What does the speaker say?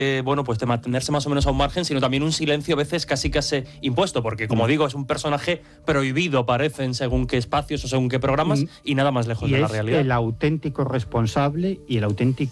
bueno, pues de mantenerse más o menos a un margen, sino también un silencio a veces casi impuesto, porque como digo, es un personaje prohibido, parece, en según qué espacios o según qué programas, y nada más lejos de la realidad. Y es el auténtico responsable y el auténtico